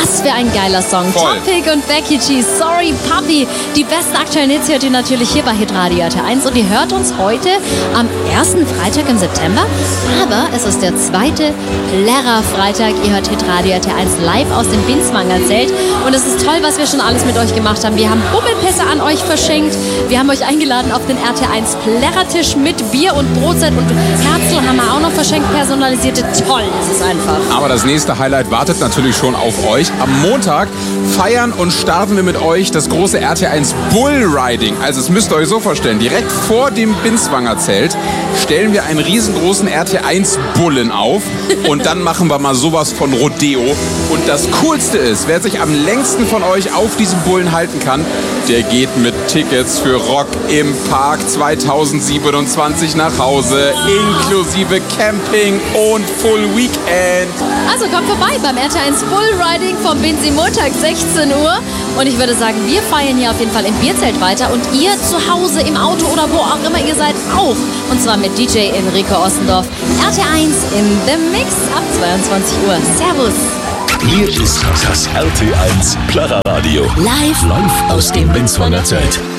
Was für ein geiler Song. Voll. Topic und Becky G, Sorry Puppy. Die besten aktuellen Hits hört ihr natürlich hier bei Hitradio RT1 und ihr hört uns heute am ersten Freitag im September. Aber es ist der zweite Plärrer-Freitag. Ihr hört Hitradio RT1 live aus dem Binswanger Zelt. Und es ist toll, was wir schon alles mit euch gemacht haben. Wir haben Bummelpässe an euch verschenkt. Wir haben euch eingeladen auf den RT1 Plärrertisch mit Bier und Brotzeit und Herzl haben wir auch noch verschenkt, personalisierte. Toll ist es einfach. Aber das nächste Highlight wartet natürlich schon auf euch. Am Montag feiern und starten wir mit euch das große RT1 Bullriding. Also es müsst ihr euch so vorstellen, direkt vor dem Binswanger Zelt stellen wir einen riesengroßen RT1 Bullen auf und dann machen wir mal sowas von Rodeo. Und das Coolste ist, wer sich am längsten von euch auf diesem Bullen halten kann, der geht mit Tickets für Rock im Park 2027 nach Hause, inklusive Camping und Full Weekend. Also kommt vorbei beim RT1 Bullriding vom Binsi Montag 16 Uhr. Und ich würde sagen, wir feiern hier auf jeden Fall im Bierzelt weiter und ihr zu Hause, im Auto oder wo auch immer ihr seid auch. Und zwar mit DJ Enrico Ossendorf. RT1 in the Mix ab 22 Uhr. Servus. Hier ist das RT1 Plärrerradio. Live Aus dem Binswanger Zelt.